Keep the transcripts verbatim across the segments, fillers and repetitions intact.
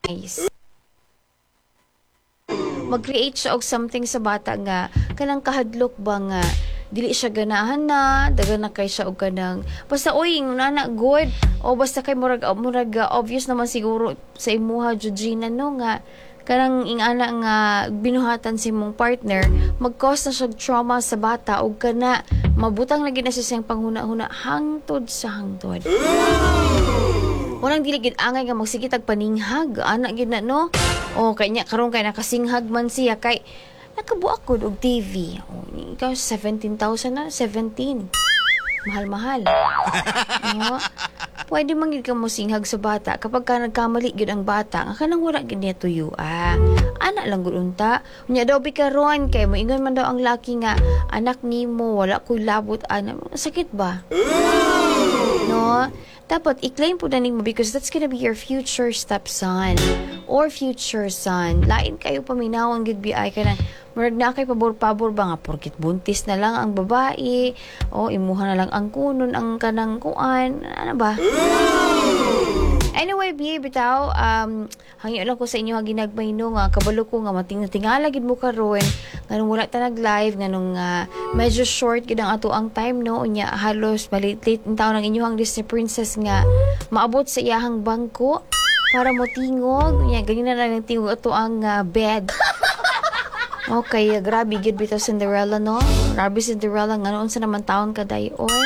mag-create siya og something sa bata nga kanang kahadlok ba nga dili siya ganahan na dagan na kay siya og kanang basta oy nana good o basta kay murag murag uh, obvious naman siguro sa imuha Georgina no nga kanang ingana nga binuhatan si mong partner mag-cause na siya trauma sa bata og kana mabutang lagi na siya siyang panghuna-huna hangtod sa hangtod. Walang dili gid angay nga magsigitag paninghag ana gid na no. O kanya karon kay nakasinghag man siya kay nakabuak ko og T V. O ikaw seventeen thousand na, seventeen. Mahal-mahal. No? Pwede man gid ka mo singhag sa bata kapag ka nagkamali gid ang bata nga kanang wala gid niya tuyo ah. Ana lang gud unta. Unya daw bi karon kay moingon man daw ang laki nga anak nimo wala koy labot ana. Sakit ba? No? Dapat i-claim po na mo because that's gonna be your future stepson or future son. Lain kayo paminawang gid bi ay kanang murag na kay pabor-pabor ba nga porkit buntis na lang ang babae o imuha na lang ang kunon ang kanang kuan ano ba? Anyway, biye bitaw, um, hangyo lang ko sa inyo nga ginagmay no nga kabalo ko nga mating-tingala gid mo karon nganong wala ta nag-live nganong uh, medyo short gid ang ato ang time no unya halos malit-late in taon ang inyong Disney Princess nga maabot sa iyahang bangko para mo tingog unya ganina na lang tingog ato ang uh, bed. Okay, uh, grabe gid bitaw Cinderella no. Grabe Cinderella nganoon sa naman taon kaday oy.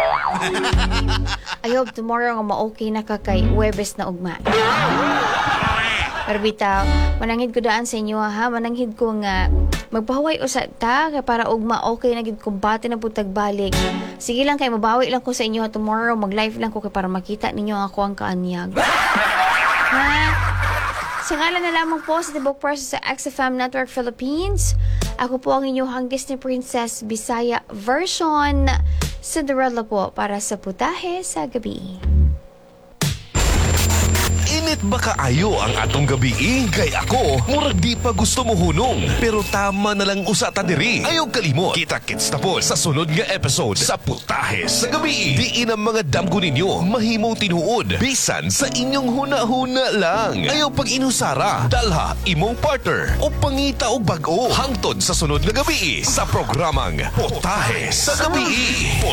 I hope tomorrow nga ma-okay na ka kay Huwebes na ugma. Pero bitaw, mananghid ko daan sa inyo ha. Mananghid ko nga magpahuway usad ta kay para ugma okay na gid kumbate na pud tagbalik. Sige lang kay mabawi lang ko sa inyo ha tomorrow. Mag-live lang ko kay para makita ninyo ang ako ang kaanyag. Ha? Sa ngalan na lamang po sa Tibok Press sa X F M Network Philippines. Ako po ang inyong Disney Princess Bisaya version. Cinderella po para sa putahe sa gabi. Init ba kaayo ang atong gabi? Kay ako, murag di pa gusto mo hunong. Pero tama na lang usa ta diri. Ayaw kalimot. Kita-kits na po sa sunod nga episode sa Putahe sa Gabi. Diin ang mga damgo ninyo mahimong tinuod. Bisan sa inyong huna-huna lang. Ayaw pag inusara. Dalha imong partner o pangita o bag-o. Hangtod sa sunod nga gabi sa programang Putahe sa Gabi.